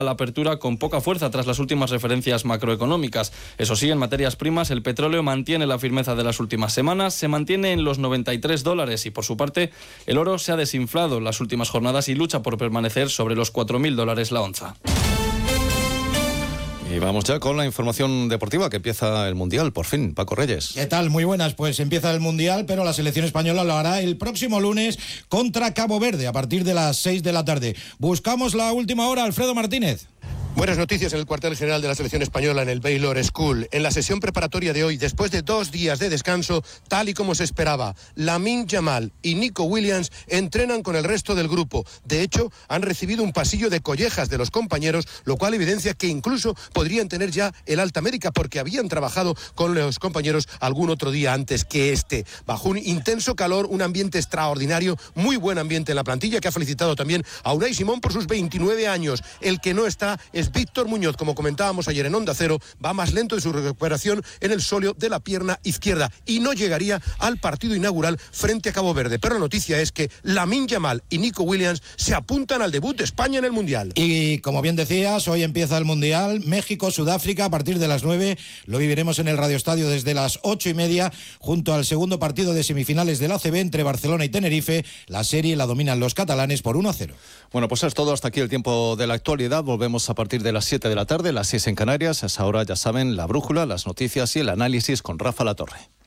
la apertura con poca fuerza tras las últimas referencias macroeconómicas. Eso sí, en materias primas, el petróleo mantiene la firmeza de las últimas semanas, se mantiene en los $93 y por su parte el oro se ha desinflado en las últimas jornadas y lucha por permanecer sobre los $4.000 la onza. Y vamos ya con la información deportiva, que empieza el Mundial, por fin. Paco Reyes. ¿Qué tal? Muy buenas. Pues empieza el Mundial, pero la selección española lo hará el próximo lunes contra Cabo Verde, a partir de las 6 de la tarde. Buscamos la última hora, Alfredo Martínez. Buenas noticias en el cuartel general de la selección española en el Baylor School. En la sesión preparatoria de hoy, después de 2 días de descanso, tal y como se esperaba, Lamine Yamal y Nico Williams entrenan con el resto del grupo. De hecho, han recibido un pasillo de collejas de los compañeros, lo cual evidencia que incluso podrían tener ya el alta médica, porque habían trabajado con los compañeros algún otro día antes que este. Bajo un intenso calor, un ambiente extraordinario, muy buen ambiente en la plantilla, que ha felicitado también a Unai Simón por sus 29 años. El que no está es Víctor Muñoz, como comentábamos ayer en Onda Cero, va más lento de su recuperación en el sóleo de la pierna izquierda y no llegaría al partido inaugural frente a Cabo Verde. Pero la noticia es que Lamine Yamal y Nico Williams se apuntan al debut de España en el Mundial. Y como bien decías, hoy empieza el Mundial, México-Sudáfrica a partir de las 9, lo viviremos en el Radio Estadio desde las 8:30, junto al segundo partido de semifinales del ACB entre Barcelona y Tenerife. La serie la dominan los catalanes por 1-0. Bueno, pues es todo, hasta aquí el tiempo de la actualidad. Volvemos a partir de las 7 de la tarde, las 6 en Canarias. A esa hora, ya saben, la brújula, las noticias y el análisis con Rafa Latorre.